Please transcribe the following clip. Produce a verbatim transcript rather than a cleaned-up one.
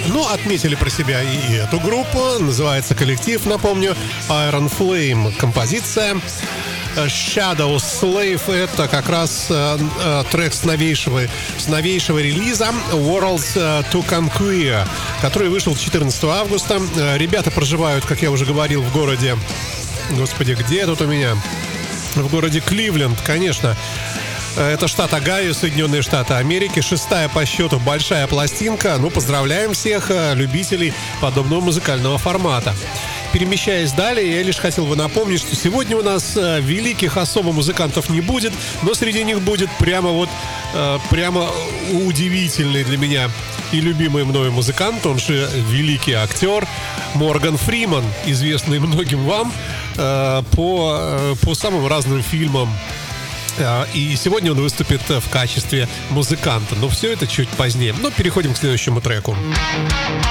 Ну, отметили про себя и эту группу. Называется коллектив, напомню, Iron Flame. Композиция Shadow Slave — это как раз э, э, трек с новейшего, с новейшего релиза Worlds to Conquer, который вышел четырнадцатого августа. Э, ребята проживают, как я уже говорил, в городе... Господи, где тут у меня? В городе Кливленд, конечно. Это штат Огайо, Соединенные Штаты Америки. Шестая по счету большая пластинка. Ну, поздравляем всех любителей подобного музыкального формата. Перемещаясь далее, я лишь хотел бы напомнить, что сегодня у нас великих особо музыкантов не будет, но среди них будет прямо вот, прямо удивительный для меня и любимый мною музыкант, он же великий актер Морган Фриман, известный многим вам по, по самым разным фильмам. И сегодня он выступит в качестве музыканта. Но все это чуть позднее. Но переходим к следующему треку.